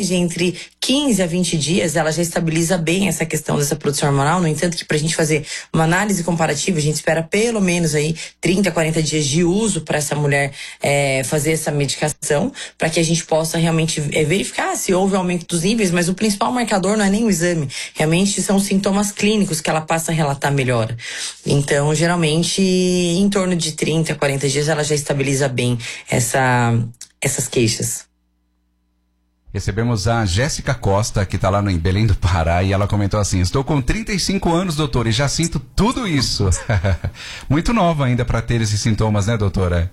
mulheres de entre 15 a 20 dias, ela já estabiliza bem essa questão dessa produção hormonal. No entanto, que pra gente fazer uma análise comparativa, a gente espera pelo menos aí 30 a 40 dias de uso para essa mulher fazer essa medicação, para que a gente possa realmente verificar se houve aumento dos níveis, mas o principal marcador não é nem o exame, realmente são os sintomas clínicos que ela passa a relatar melhora. Então, geralmente, em torno de 30 a 40 dias, ela já estabiliza bem essas queixas. Recebemos a Jéssica Costa, que está lá em Belém do Pará, e ela comentou assim: estou com 35 anos, doutor, e já sinto tudo isso. Muito nova ainda para ter esses sintomas, né, doutora?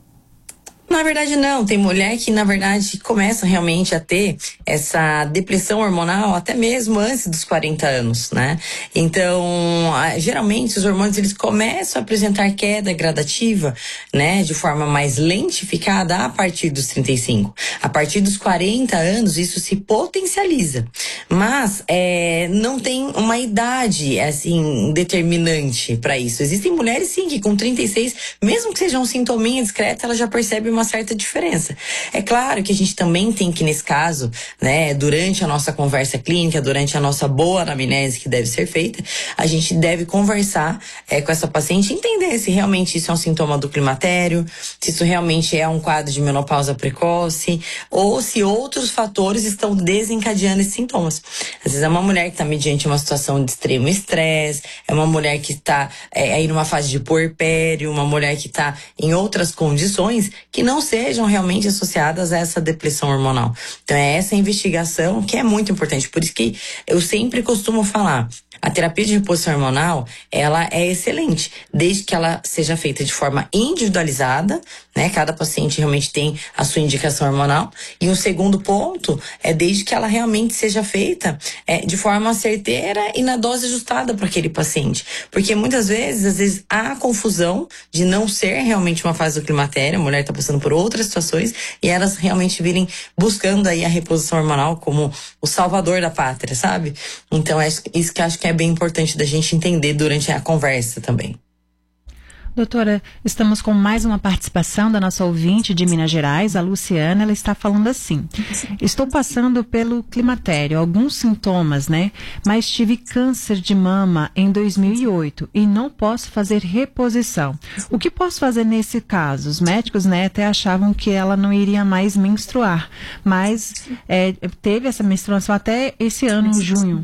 Na verdade, não. Tem mulher que, na verdade, começa realmente a ter essa depressão hormonal até mesmo antes dos 40 anos, né? Então, geralmente, os hormônios, eles começam a apresentar queda gradativa, né? De forma mais lentificada a partir dos 35. A partir dos 40 anos, isso se potencializa. Mas, não tem uma idade, assim, determinante para isso. Existem mulheres, sim, que com 36, mesmo que seja um sintominha discreto, ela já percebe uma certa diferença. É claro que a gente também tem que, nesse caso, né, durante a nossa conversa clínica, durante a nossa boa anamnese que deve ser feita, a gente deve conversar com essa paciente, entender se realmente isso é um sintoma do climatério, se isso realmente é um quadro de menopausa precoce, ou se outros fatores estão desencadeando esses sintomas. Às vezes é uma mulher que está mediante uma situação de extremo estresse, é uma mulher que está aí numa fase de puerpério, uma mulher que está em outras condições que não sejam realmente associadas a essa depressão hormonal. Então é essa investigação que é muito importante. Por isso que eu sempre costumo falar, a terapia de reposição hormonal, ela é excelente, desde que ela seja feita de forma individualizada, né? Cada paciente realmente tem a sua indicação hormonal. E um segundo ponto é desde que ela realmente seja feita de forma certeira e na dose ajustada para aquele paciente. Porque muitas vezes, às vezes, há confusão de não ser realmente uma fase do climatério, a mulher está passando por outras situações e elas realmente virem buscando aí a reposição hormonal como o salvador da pátria, sabe? Então é isso que eu acho que é bem importante da gente entender durante a conversa também. Doutora, estamos com mais uma participação da nossa ouvinte de Minas Gerais, a Luciana. Ela está falando assim: estou passando pelo climatério, alguns sintomas, né? Mas tive câncer de mama em 2008 e não posso fazer reposição. O que posso fazer nesse caso? Os médicos, né, até achavam que ela não iria mais menstruar, mas teve essa menstruação até esse ano, junho.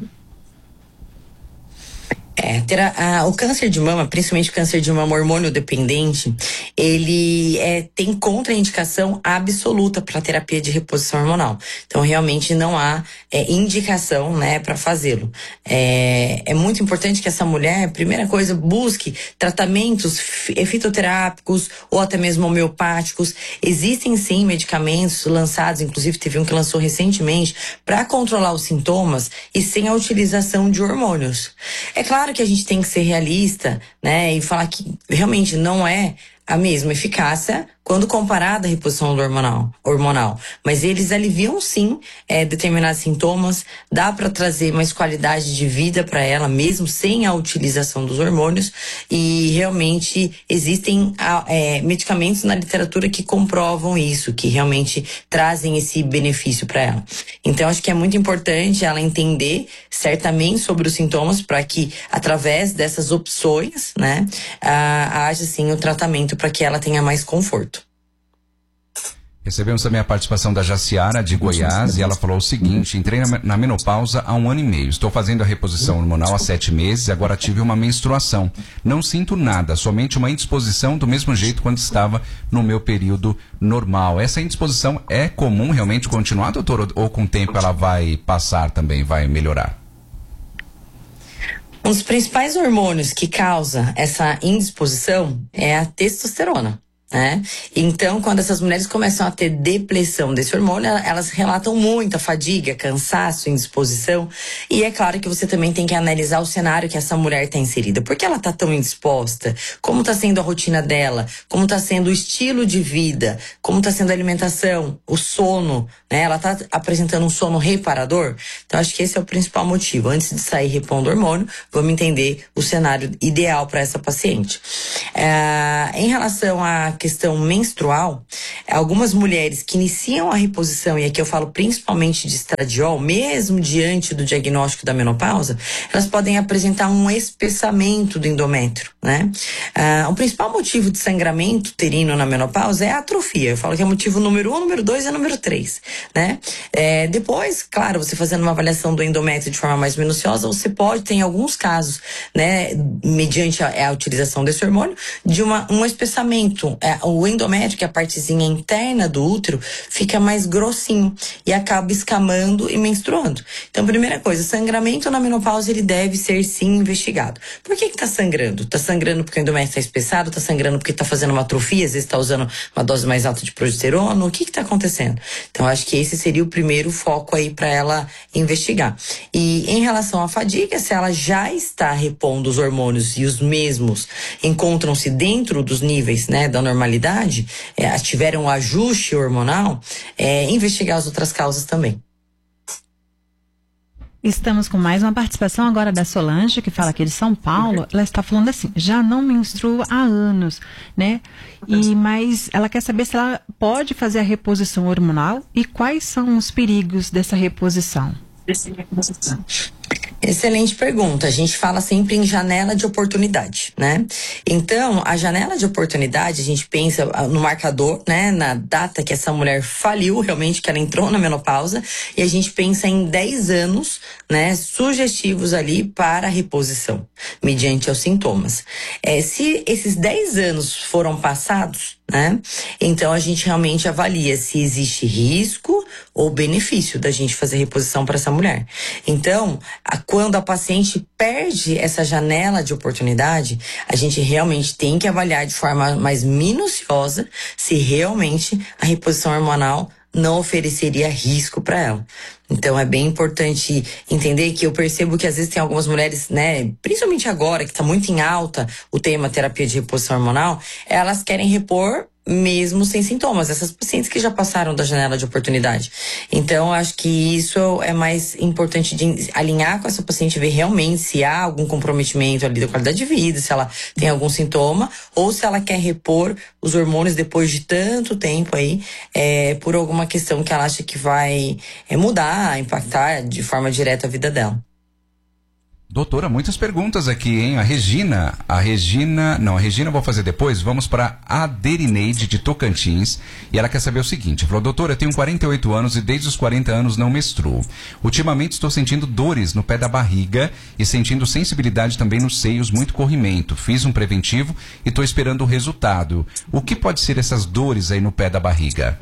O câncer de mama, principalmente o câncer de mama hormônio dependente, ele tem contraindicação absoluta para terapia de reposição hormonal. Então, realmente não há indicação, né, para fazê-lo. É muito importante que essa mulher, primeira coisa, busque tratamentos fitoterápicos ou até mesmo homeopáticos. Existem sim medicamentos lançados, inclusive teve um que lançou recentemente, para controlar os sintomas e sem a utilização de hormônios. É claro que a gente tem que ser realista, né, e falar que realmente não é a mesma eficácia quando comparada à reposição hormonal. Mas eles aliviam sim determinados sintomas, dá para trazer mais qualidade de vida para ela, mesmo sem a utilização dos hormônios, e realmente existem medicamentos na literatura que comprovam isso, que realmente trazem esse benefício para ela. Então, acho que é muito importante ela entender certamente sobre os sintomas para que, através dessas opções, né, haja sim o tratamento para que ela tenha mais conforto. Recebemos também a participação da Jaciara, de Goiás, e ela falou o seguinte: entrei na menopausa há 1 ano e meio. Estou fazendo a reposição hormonal há 7 meses e agora tive uma menstruação. Não sinto nada, somente uma indisposição do mesmo jeito quando estava no meu período normal. Essa indisposição é comum realmente continuar, doutor? Ou com o tempo ela vai passar também, vai melhorar? Um dos principais hormônios que causa essa indisposição é a testosterona, né? Então, quando essas mulheres começam a ter depressão desse hormônio, elas relatam muita fadiga, cansaço, indisposição. E é claro que você também tem que analisar o cenário que essa mulher está inserida. Por que ela está tão indisposta? Como está sendo a rotina dela? Como está sendo o estilo de vida? Como está sendo a alimentação? O sono, né? Ela está apresentando um sono reparador? Então, acho que esse é o principal motivo. Antes de sair repondo hormônio, vamos entender o cenário ideal para essa paciente. Em relação à questão menstrual, algumas mulheres que iniciam a reposição, e aqui eu falo principalmente de estradiol, mesmo diante do diagnóstico da menopausa, elas podem apresentar um espessamento do endométrio, né? O principal motivo de sangramento uterino na menopausa é a atrofia. Eu falo que é motivo número 1, número 2 e número 3, né? Depois, claro, você fazendo uma avaliação do endométrio de forma mais minuciosa, você pode ter, em alguns casos, né, mediante a utilização desse hormônio, de um espessamento. O endométrio, que é a partezinha interna do útero, fica mais grossinho e acaba escamando e menstruando. Então, primeira coisa, sangramento na menopausa, ele deve ser sim investigado. Por que tá sangrando? Tá sangrando porque o endométrio tá espessado? Tá sangrando porque tá fazendo uma atrofia? Às vezes tá usando uma dose mais alta de progesterona? O que tá acontecendo? Então, acho que esse seria o primeiro foco aí para ela investigar. E em relação à fadiga, se ela já está repondo os hormônios e os mesmos encontram-se dentro dos níveis, né, da normalidade, tiveram um ajuste hormonal, investigar as outras causas também. Estamos com mais uma participação agora da Solange, que fala aqui de São Paulo. Ela está falando assim, já não menstrua há anos, né? Mas ela quer saber se ela pode fazer a reposição hormonal e quais são os perigos dessa reposição. Excelente pergunta. A gente fala sempre em janela de oportunidade, né? Então, a janela de oportunidade, a gente pensa no marcador, né? Na data que essa mulher faliu, realmente, que ela entrou na menopausa, e a gente pensa em 10 anos, né? Sugestivos ali para a reposição, mediante os sintomas. Se esses 10 anos foram passados, né? Então, a gente realmente avalia se existe risco ou benefício da gente fazer reposição para essa mulher. Então, quando a paciente perde essa janela de oportunidade, a gente realmente tem que avaliar de forma mais minuciosa se realmente a reposição hormonal não ofereceria risco para ela. Então, é bem importante entender que eu percebo que às vezes tem algumas mulheres, né, principalmente agora, que está muito em alta o tema terapia de reposição hormonal, elas querem repor mesmo sem sintomas, essas pacientes que já passaram da janela de oportunidade. Então, acho que isso é mais importante de alinhar com essa paciente, ver realmente se há algum comprometimento ali da qualidade de vida, se ela tem algum sintoma, ou se ela quer repor os hormônios depois de tanto tempo aí, por alguma questão que ela acha que vai mudar, impactar de forma direta a vida dela. Doutora, muitas perguntas aqui, hein? A Regina eu vou fazer depois. Vamos para a Derineide de Tocantins, e ela quer saber o seguinte, falou: doutora, eu tenho 48 anos e desde os 40 anos não menstruo. Ultimamente estou sentindo dores no pé da barriga e sentindo sensibilidade também nos seios, muito corrimento. Fiz um preventivo e estou esperando o resultado. O que pode ser essas dores aí no pé da barriga?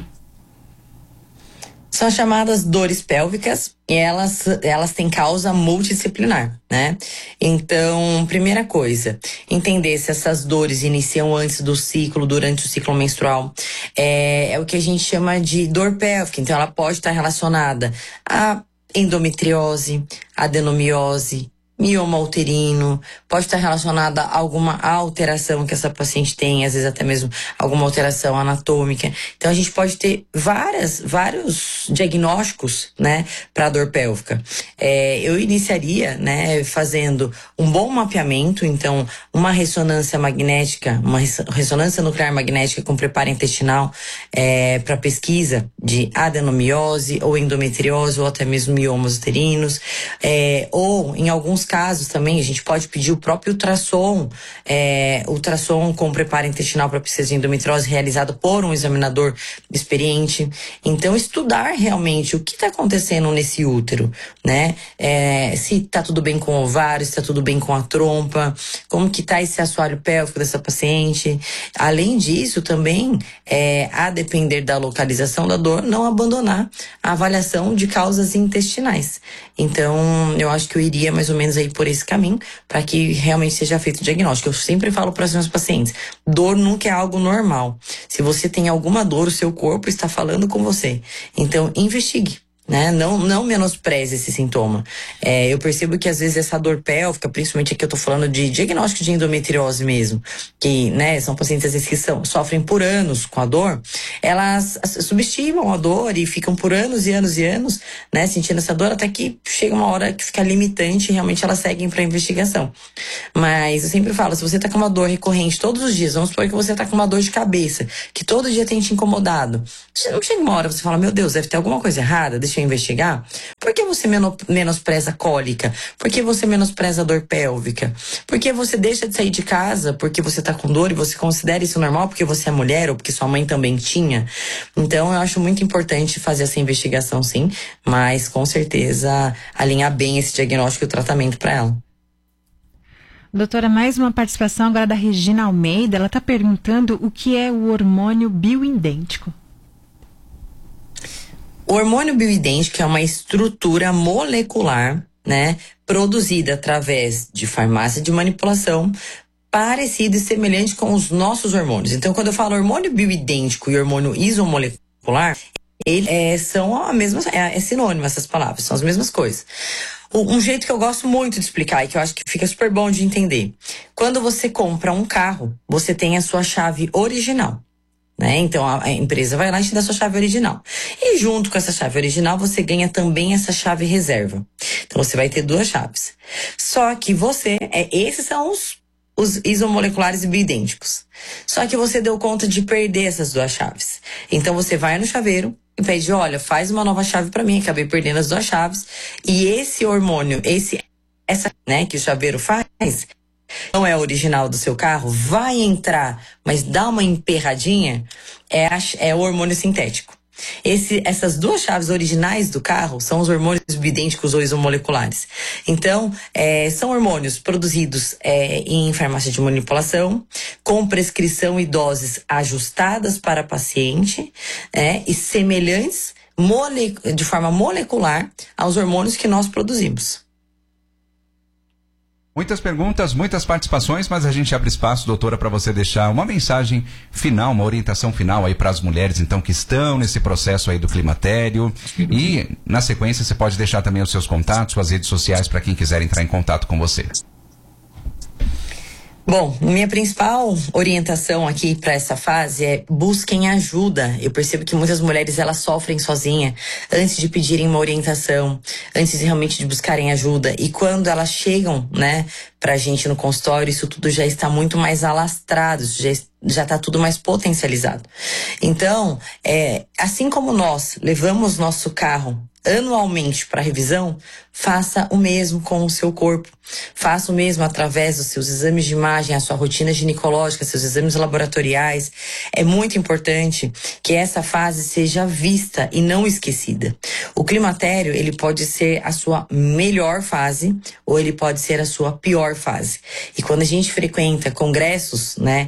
São chamadas dores pélvicas e elas têm causa multidisciplinar, né? Então, primeira coisa, entender se essas dores iniciam antes do ciclo, durante o ciclo menstrual. É o que a gente chama de dor pélvica. Então, ela pode estar relacionada a endometriose, adenomiose, mioma uterino, pode estar relacionada a alguma alteração que essa paciente tem, às vezes até mesmo alguma alteração anatômica. Então a gente pode ter vários diagnósticos, né, para dor pélvica. Eu iniciaria, né, fazendo um bom mapeamento, então uma ressonância magnética, uma ressonância nuclear magnética com preparo intestinal para pesquisa de adenomiose ou endometriose ou até mesmo miomas uterinos, ou em alguns casos também a gente pode pedir o próprio ultrassom, ultrassom com preparo intestinal para pesquisa de endometriose realizado por um examinador experiente. Então, estudar realmente o que está acontecendo nesse útero, né? Se está tudo bem com o ovário, se está tudo bem com a trompa, como que está esse assoalho pélvico dessa paciente. Além disso, também, a depender da localização da dor, não abandonar a avaliação de causas intestinais. Então, eu acho que eu iria mais ou menos aí por esse caminho, para que realmente seja feito o diagnóstico. Eu sempre falo para os meus pacientes, dor nunca é algo normal. Se você tem alguma dor, o seu corpo está falando com você. Então, investigue. né? Não menospreze esse sintoma. Eu percebo que às vezes essa dor pélvica, principalmente aqui eu tô falando de diagnóstico de endometriose mesmo, que, né, são pacientes às vezes que sofrem por anos com a dor, elas subestimam a dor e ficam por anos e anos e anos, né, sentindo essa dor, até que chega uma hora que fica limitante e realmente elas seguem para investigação. Mas eu sempre falo, se você tá com uma dor recorrente todos os dias, vamos supor que você tá com uma dor de cabeça, que todo dia tem te incomodado, não chega uma hora você fala, meu Deus, deve ter alguma coisa errada, deixa eu investigar. Por que você menospreza a cólica? Por que você menospreza a dor pélvica? Por que você deixa de sair de casa porque você tá com dor e você considera isso normal porque você é mulher ou porque sua mãe também tinha? Então eu acho muito importante fazer essa investigação, sim, mas com certeza alinhar bem esse diagnóstico e o tratamento para ela. Doutora, mais uma participação agora da Regina Almeida. Ela está perguntando o que é o hormônio bioidêntico. O hormônio bioidêntico é uma estrutura molecular, né, produzida através de farmácia de manipulação, parecido e semelhante com os nossos hormônios. Então, quando eu falo hormônio bioidêntico e hormônio isomolecular, são a mesma, é sinônimo essas palavras, são as mesmas coisas. Um jeito que eu gosto muito de explicar e que eu acho que fica super bom de entender. Quando você compra um carro, você tem a sua chave original, né? Então a empresa vai lá e te dá a sua chave original. E junto com essa chave original, você ganha também essa chave reserva. Então você vai ter 2 chaves. Só que esses são os isomoleculares e bioidênticos. Só que você deu conta de perder essas 2 chaves. Então você vai no chaveiro e pede, olha, faz uma nova chave para mim, acabei perdendo as 2 chaves. E esse hormônio, essa, né, que o chaveiro faz, não é original do seu carro, vai entrar, mas dá uma emperradinha, é o hormônio sintético. Essas 2 chaves originais do carro são os hormônios bioidênticos ou isomoleculares. Então, são hormônios produzidos em farmácia de manipulação, com prescrição e doses ajustadas para paciente, e semelhantes de forma molecular aos hormônios que nós produzimos. Muitas perguntas, muitas participações, mas a gente abre espaço, doutora, para você deixar uma mensagem final, uma orientação final aí para as mulheres, então, que estão nesse processo aí do climatério. E, na sequência, você pode deixar também os seus contatos, suas redes sociais, para quem quiser entrar em contato com você. Bom, minha principal orientação aqui para essa fase é busquem ajuda. Eu percebo que muitas mulheres elas sofrem sozinhas antes de pedirem uma orientação, antes de realmente de buscarem ajuda. E quando elas chegam, né, pra gente no consultório, isso tudo já está muito mais alastrado, isso já está tudo mais potencializado. Então, assim como nós levamos nosso carro anualmente para revisão, faça o mesmo com o seu corpo. Faça o mesmo através dos seus exames de imagem, a sua rotina ginecológica, seus exames laboratoriais. É muito importante que essa fase seja vista e não esquecida. O climatério, ele pode ser a sua melhor fase ou ele pode ser a sua pior fase. E quando a gente frequenta congressos, né,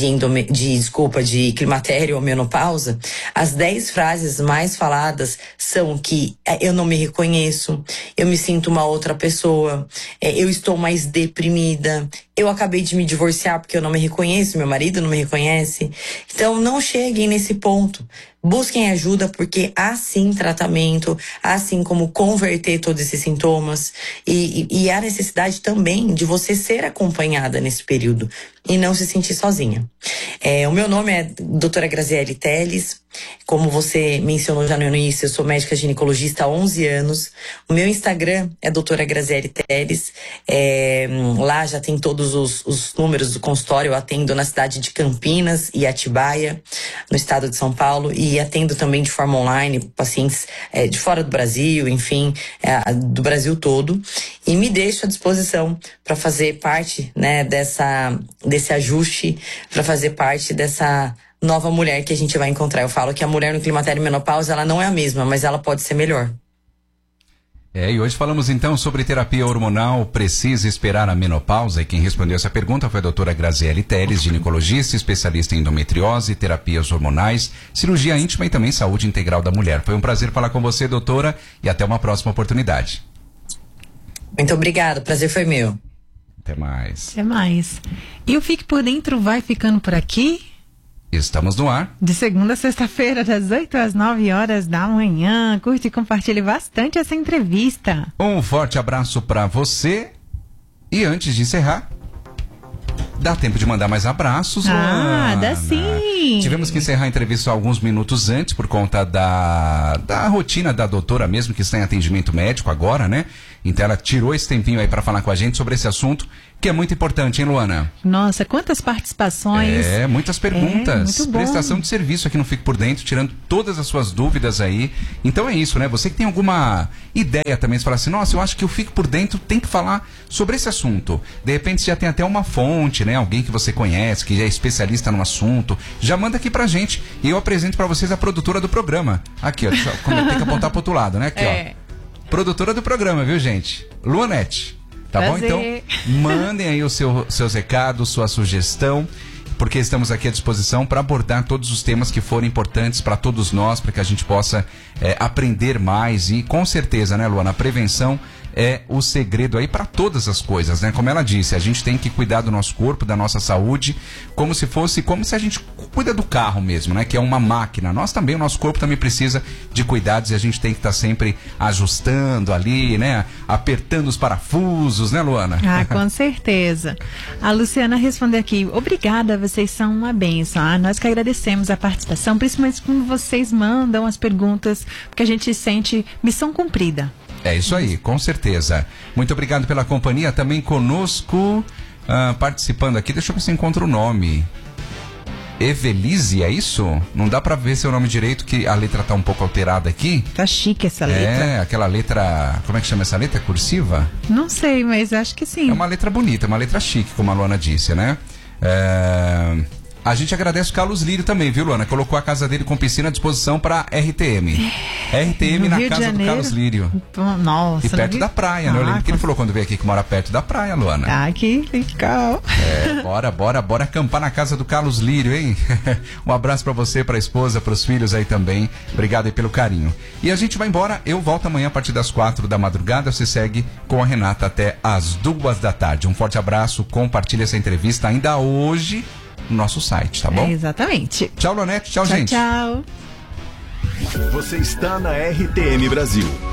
de climatério ou menopausa, as 10 frases mais faladas são que eu não me reconheço, eu me sinto uma outra pessoa, eu estou mais deprimida, eu acabei de me divorciar porque eu não me reconheço, meu marido não me reconhece. Então não cheguem nesse ponto. Busquem ajuda porque há sim tratamento, há sim como converter todos esses sintomas e há necessidade também de você ser acompanhada nesse período e não se sentir sozinha. O meu nome é doutora Graziele Teles. Como você mencionou já no início, eu sou médica ginecologista há 11 anos. O meu Instagram é doutora Graziele Teles. Lá já tem todos os números do consultório. Eu atendo na cidade de Campinas e Atibaia, no estado de São Paulo, e atendo também de forma online pacientes de fora do Brasil, enfim, do Brasil todo. E me deixo à disposição para fazer parte, né, desse ajuste, para fazer parte dessa nova mulher que a gente vai encontrar. Eu falo que a mulher no climatério e menopausa, ela não é a mesma, mas ela pode ser melhor. E hoje falamos então sobre terapia hormonal, precisa esperar a menopausa, e quem respondeu essa pergunta foi a doutora Graziele Teles, ginecologista, especialista em endometriose, terapias hormonais, cirurgia íntima e também saúde integral da mulher. Foi um prazer falar com você, doutora, e até uma próxima oportunidade. Muito obrigada, o prazer foi meu. Até mais. Até mais. E o Fique Por Dentro vai ficando por aqui. Estamos no ar. De segunda a sexta-feira, das 8 às 9 horas da manhã. Curte e compartilhe bastante essa entrevista. Um forte abraço para você. E antes de encerrar, dá tempo de mandar mais abraços, Luana? Dá sim. Tivemos que encerrar a entrevista alguns minutos antes por conta da rotina da doutora mesmo, que está em atendimento médico agora, né? Então ela tirou esse tempinho aí para falar com a gente sobre esse assunto, que é muito importante, hein, Luana? Nossa, quantas participações. Muitas perguntas. Muito bom. Prestação de serviço aqui no Fique Por Dentro, tirando todas as suas dúvidas aí. Então é isso, né? Você que tem alguma ideia também, você fala assim, nossa, eu acho que o Fique Por Dentro tem que falar sobre esse assunto. De repente você já tem até uma fonte, né? Alguém que você conhece, que já é especialista no assunto. Já manda aqui pra gente e eu apresento pra vocês a produtora do programa. Aqui, ó. Tem que apontar pro outro lado, né? Aqui, ó. Produtora do programa, viu, gente? Luanete. Tá bom? Então, mandem aí seus recados, sua sugestão, porque estamos aqui à disposição para abordar todos os temas que forem importantes para todos nós, para que a gente possa aprender mais e, com certeza, né, Luana, a prevenção é o segredo aí para todas as coisas, né? Como ela disse, a gente tem que cuidar do nosso corpo, da nossa saúde, como se a gente cuida do carro mesmo, né? Que é uma máquina. O nosso corpo também precisa de cuidados e a gente tem que estar sempre ajustando ali, né? Apertando os parafusos, né, Luana? Com certeza. A Luciana respondeu aqui, obrigada, vocês são uma bênção. Nós que agradecemos a participação, principalmente quando vocês mandam as perguntas, porque a gente sente missão cumprida. É isso aí, com certeza. Muito obrigado pela companhia. Também conosco, participando aqui, deixa eu ver se eu encontro o nome. Evelise, é isso? Não dá pra ver seu nome direito, que a letra tá um pouco alterada aqui. Tá chique essa letra. É, aquela letra, como é que chama essa letra? Cursiva? Não sei, mas acho que sim. É uma letra bonita, uma letra chique, como a Luana disse, né? A gente agradece o Carlos Lírio também, viu, Luana? Colocou a casa dele com piscina à disposição para RTM. RTM na casa do Carlos Lírio. Nossa. E perto da praia, né? Eu lembro que ele falou quando veio aqui que mora perto da praia, Luana. Que legal. Bora acampar na casa do Carlos Lírio, hein? Um abraço pra você, pra esposa, pros filhos aí também. Obrigado aí pelo carinho. E a gente vai embora. Eu volto amanhã a partir das 4 da madrugada. Você segue com a Renata até as 2 da tarde. Um forte abraço. Compartilhe essa entrevista ainda hoje no nosso site, tá bom? Exatamente. Tchau, Lonete. Tchau, gente. Tchau. Você está na RTM Brasil.